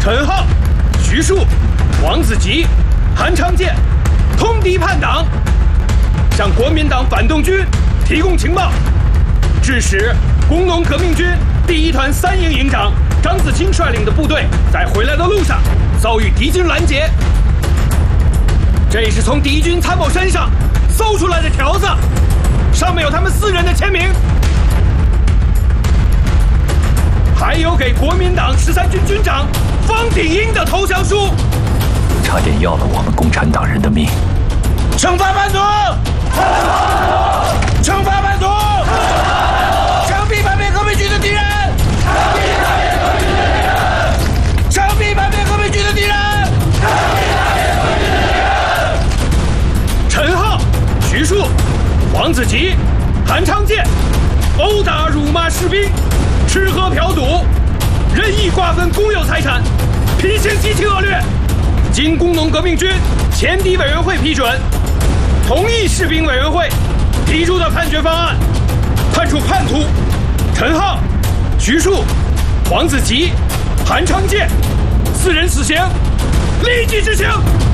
陈浩、徐庶、王子吉、韩昌建通敌叛党，向国民党反动军提供情报，致使工农革命军第1团3营营长张子清率领的部队在回来的路上遭遇敌军拦截。这是从敌军参谋身上搜出来的条子，上面有他们4人的签名，还有给国民党13军军长方鼎英的投降书， 差点要了我们共产党人的命。 惩罚叛徒！惩罚叛徒！枪毙叛变革命军的敌人！枪毙叛变革命军的敌人！陈浩、徐庶、王子吉、韩昌建殴打辱骂士兵，吃喝嫖赌，任意瓜分公有财产，品行极其恶劣。经工农革命军前敌委员会批准，同意士兵委员会提出的判决方案，判处叛徒陈浩、徐庶、王子吉、韩昌建4人死刑，立即执行。